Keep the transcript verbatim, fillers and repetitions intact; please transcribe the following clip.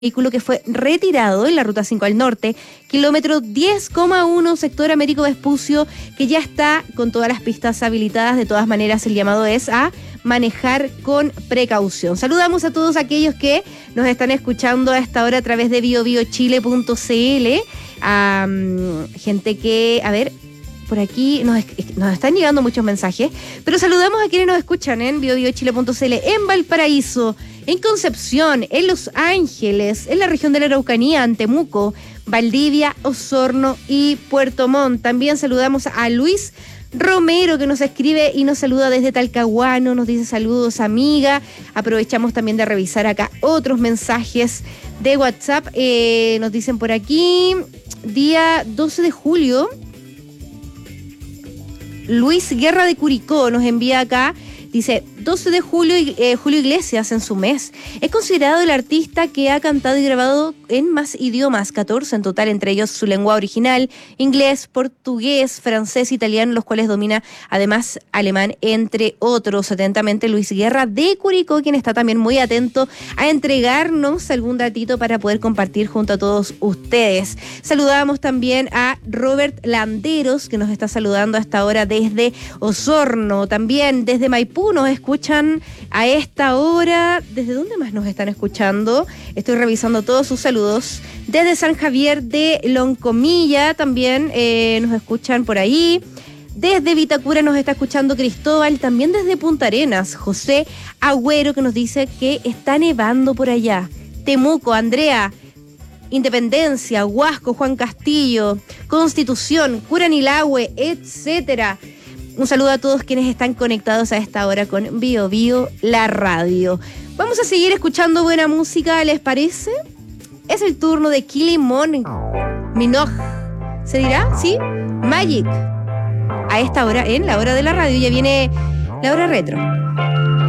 vehículo que fue retirado en la ruta cinco al norte, kilómetro diez coma uno, sector Américo Vespucio, que ya está con todas las pistas habilitadas. De todas maneras, el llamado es a manejar con precaución. Saludamos a todos aquellos que nos están escuchando a esta hora a través de bio bio chile punto c l, a um, gente que, a ver, por aquí nos, nos están llegando muchos mensajes, pero saludamos a quienes nos escuchan en bio bio chile punto c l, en Valparaíso, en Concepción, en Los Ángeles, en la región de la Araucanía, en Temuco, Valdivia, Osorno y Puerto Montt. También saludamos a Luis Romero, que nos escribe y nos saluda desde Talcahuano, nos dice saludos, amiga. Aprovechamos también de revisar acá otros mensajes de WhatsApp. Eh, nos dicen por aquí, día doce de julio, Luis Guerra de Curicó nos envía acá. Dice, doce de julio, eh, Julio Iglesias en su mes. Es considerado el artista que ha cantado y grabado en más idiomas, catorce en total, entre ellos su lengua original, inglés, portugués, francés, italiano, los cuales domina además alemán, entre otros. Atentamente, Luis Guerra de Curicó, quien está también muy atento a entregarnos algún datito para poder compartir junto a todos ustedes. Saludamos también a Robert Landeros, que nos está saludando a esta hora desde Osorno, también desde Maipú. Nos escuchan a esta hora. ¿Desde dónde más nos están escuchando? Estoy revisando todos sus saludos. Desde San Javier de Loncomilla también eh, nos escuchan por ahí. Desde Vitacura nos está escuchando Cristóbal. También desde Punta Arenas, José Agüero, que nos dice que está nevando por allá. Temuco, Andrea, Independencia, Huasco, Juan Castillo, Constitución, Curanilahue, etcétera. Un saludo a todos quienes están conectados a esta hora con Bio Bio, la radio. Vamos a seguir escuchando buena música, ¿les parece? Es el turno de Kylie Minogue. ¿Se dirá? ¿Sí? Magic. A esta hora, en la hora de la radio, ya viene la hora retro.